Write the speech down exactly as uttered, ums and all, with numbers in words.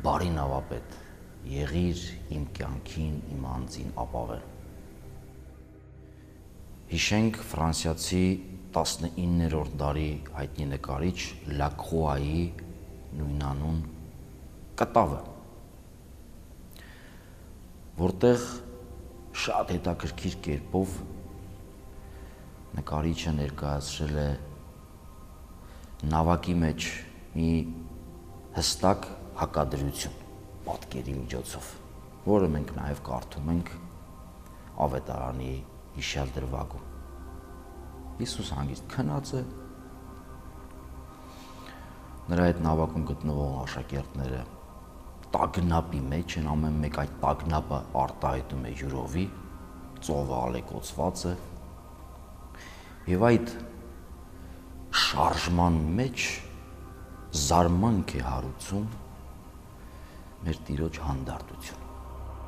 բարի նավապետ, եղիր իմ կյանքին, իմ անձին ապավեն։ Հիշենք ֆրանսիացի տասնիններորդ դարի հայտնի նկարիչ Լակրուայի նույնանուն կտավը, որտեղ շատ հետաքրքիր կերպով նկարիչը ներկայացրել է նավակի մեջ մի հստակ հակադրություն պատկերի միջոցով, որը մենք նաև կարդում ենք Ավետարանի հիշյալ դրվագում։ Հիսուս հանգիստ քնած է, նրա այդ նավակում գտնվող աշակերտները տագնապի մեջ են, ամեն մեկ այդ տագնապը արտահայտում է յուրովի, ծովը ալեկոծված է, եւ այդ շարժման մեջ զարմանք է հարուցում մեր Տիրոջ հանդարտությունը։